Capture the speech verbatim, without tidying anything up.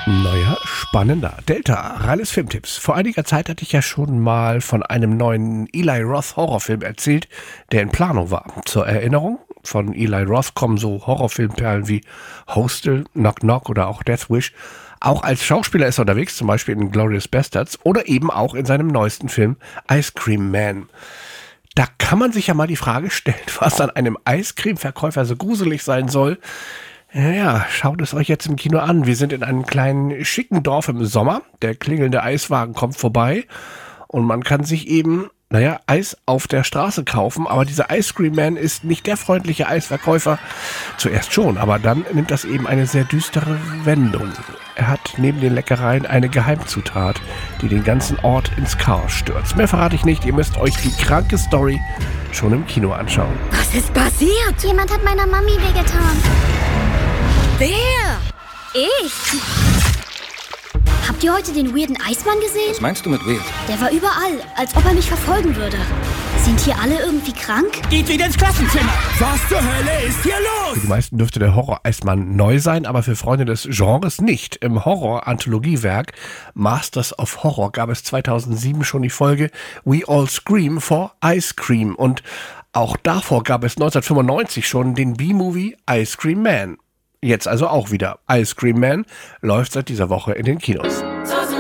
Neuer, spannender Delta, reines Filmtipps. Vor einiger Zeit hatte ich ja schon mal von einem neuen Eli Roth Horrorfilm erzählt, der in Planung war. Zur Erinnerung, von Eli Roth kommen so Horrorfilmperlen wie Hostel, Knock Knock oder auch Death Wish. Auch als Schauspieler ist er unterwegs, zum Beispiel in Glorious Bastards oder eben auch in seinem neuesten Film Ice Cream Man. Da kann man sich ja mal die Frage stellen, was an einem Eiscreme-Verkäufer so gruselig sein soll. Ja, schaut es euch jetzt im Kino an. Wir sind in einem kleinen, schicken Dorf im Sommer. Der klingelnde Eiswagen kommt vorbei und man kann sich eben, naja, Eis auf der Straße kaufen. Aber dieser Ice Cream Man ist nicht der freundliche Eisverkäufer. Zuerst schon, aber dann nimmt das eben eine sehr düstere Wendung. Er hat neben den Leckereien eine Geheimzutat, die den ganzen Ort ins Chaos stürzt. Mehr verrate ich nicht, ihr müsst euch die kranke Story schon im Kino anschauen. Was ist passiert? Jemand hat meiner Mami wehgetan. Wer? Ich? Habt ihr heute den weirden Eismann gesehen? Was meinst du mit weird? Der war überall, als ob er mich verfolgen würde. Sind hier alle irgendwie krank? Geht wieder ins Klassenzimmer! Was zur Hölle ist hier los? Für die meisten dürfte der Horror-Eismann neu sein, aber für Freunde des Genres nicht. Im Horror-Anthologiewerk Masters of Horror gab es zweitausendsieben schon die Folge We All Scream for Ice Cream. Und auch davor gab es neunzehnhundertfünfundneunzig schon den B-Movie Ice Cream Man. Jetzt also auch wieder. Ice Cream Man läuft seit dieser Woche in den Kinos. So